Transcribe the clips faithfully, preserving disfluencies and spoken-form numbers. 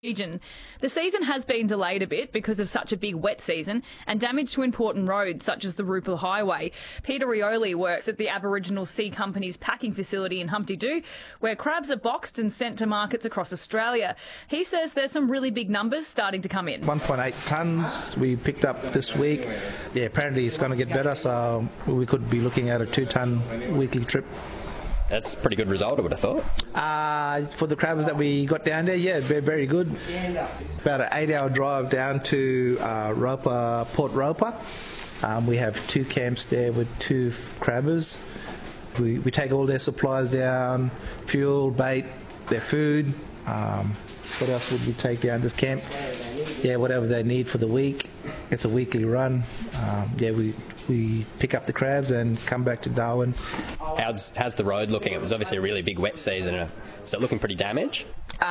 region. The season has been delayed a bit because of such a big wet season and damage to important roads such as the Rupert Highway. Peter Rioli works at the Aboriginal Sea Company's packing facility in Humpty Doo, where crabs are boxed and sent to markets across Australia. He says there's some really big numbers starting to come in. one point eight tonnes we picked up this week. Yeah, apparently it's going to get better, so we could be looking at a two-tonne weekly trip. That's a pretty good result, I would have thought. Uh, for the crabbers that we got down there, yeah, very, very good. About an eight-hour drive down to uh, Roper, Port Roper. Um, we have two camps there with two crabbers. We, we take all their supplies down, fuel, bait, their food. Um, what else would we take down this camp? Yeah, whatever they need for the week. It's a weekly run. Um, yeah, we we pick up the crabs and come back to Darwin. How's how's the road looking? It was obviously a really big wet season. Is it looking pretty damaged?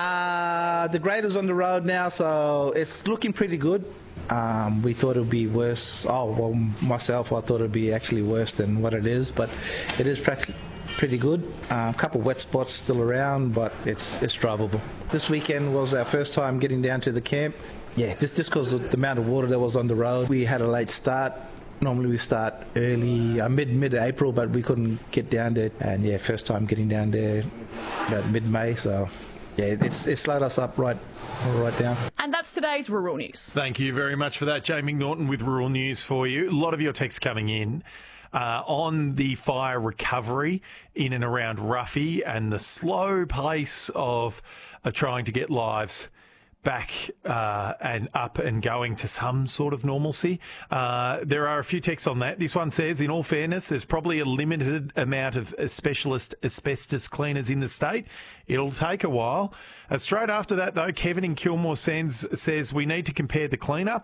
Uh, the grader's on the road now, so it's looking pretty good. Um, we thought it would be worse. Oh, well, myself, I thought it would be actually worse than what it is, but it is practically pretty good. Uh, a couple of wet spots still around, but it's it's drivable. This weekend was our first time getting down to the camp. Yeah, just just because of the amount of water that was on the road, we had a late start. Normally we start early, uh, mid mid April, but we couldn't get down there. And yeah, first time getting down there about mid May. So yeah, it's it slowed us up right right down. And that's today's Rural News. Thank you very much for that, Jamie Norton with Rural News for you. A lot of your texts coming in. Uh, on the fire recovery in and around Ruffy and the slow pace of, of trying to get lives back uh, and up and going to some sort of normalcy. Uh, there are a few texts on that. This one says, in all fairness, there's probably a limited amount of specialist asbestos cleaners in the state. It'll take a while. Uh, straight after that, though, Kevin in Kilmore Sands says we need to compare the cleanup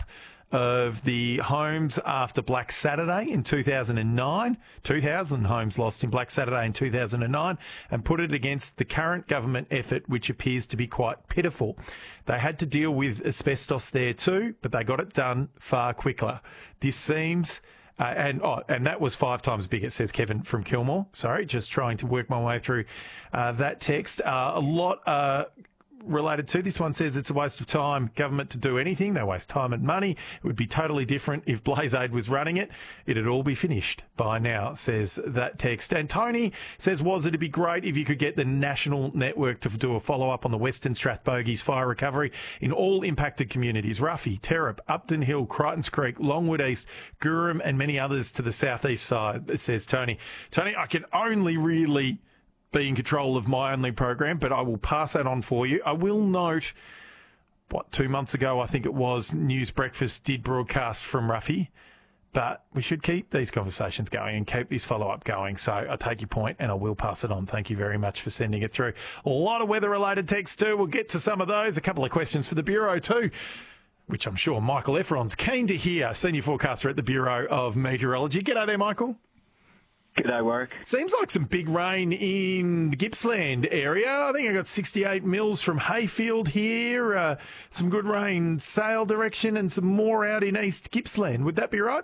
of the homes after Black Saturday in two thousand nine, two thousand homes lost in Black Saturday in two thousand nine, and put it against the current government effort, which appears to be quite pitiful. They had to deal with asbestos there too, but they got it done far quicker. This seems... Uh, and oh, and that was five times bigger, says Kevin from Kilmore. Sorry, just trying to work my way through uh, that text. Uh, a lot... Uh, related to this one says it's a waste of time, government to do anything. They waste time and money. It would be totally different if BlazeAid was running it. It'd all be finished by now, says that text. And Tony says, was it'd be great if you could get the national network to do a follow-up on the Western Strathbogies fire recovery in all impacted communities. Ruffy, Terrap, Upton Hill, Crichtons Creek, Longwood East, Gurum and many others to the southeast side, says Tony. Tony, I can only really be in control of my only program, but I will pass that on for you. I will note, what, two months ago, I think it was, News Breakfast did broadcast from Ruffy, but we should keep these conversations going and keep this follow-up going. So I take your point and I will pass it on. Thank you very much for sending it through. A lot of weather-related texts too. We'll get to some of those. A couple of questions for the Bureau too, which I'm sure Michael Efron's keen to hear, Senior Forecaster at the Bureau of Meteorology. G'day there, Michael. G'day, Warwick. Seems like some big rain in the Gippsland area. I think I got sixty-eight mils from Hayfield here. Uh, some good rain Sale direction and some more out in East Gippsland. Would that be right?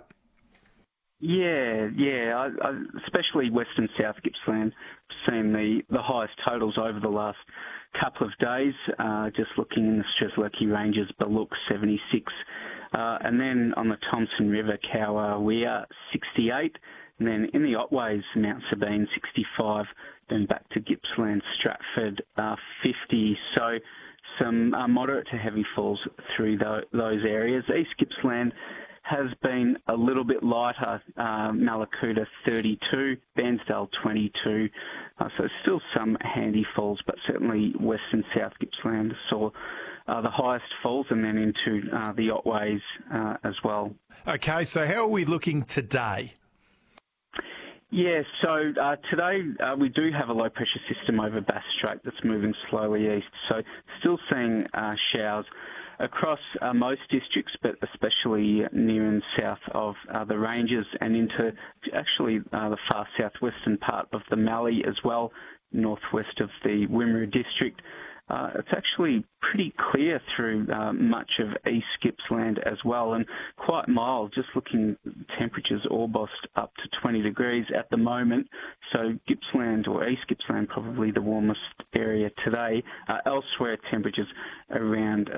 Yeah, yeah. I, I, especially Western South Gippsland. Seen the, the highest totals over the last couple of days. Uh, just looking in the Strzelecki Ranges, Baluk seventy-six. Uh, and then on the Thompson River, Cowarwea sixty-eight. And then in the Otways, Mount Sabine, sixty-five, then back to Gippsland, Stratford, uh, fifty. So some uh, moderate to heavy falls through th- those areas. East Gippsland has been a little bit lighter, uh, Malakuta thirty-two, Bairnsdale twenty-two. Uh, so still some handy falls, but certainly Western South Gippsland saw uh, the highest falls and then into uh, the Otways uh, as well. Okay, so how are we looking today? Yeah, so uh, today uh, we do have a low-pressure system over Bass Strait that's moving slowly east. So still seeing uh, showers across uh, most districts, but especially near and south of uh, the ranges and into actually uh, the far southwestern part of the Mallee as well, northwest of the Wimmera district. Uh, it's actually pretty clear through uh, much of East Gippsland as well, and quite mild, just looking temperatures almost up to twenty degrees at the moment. So Gippsland, or East Gippsland, probably the warmest area today. Uh, elsewhere, temperatures around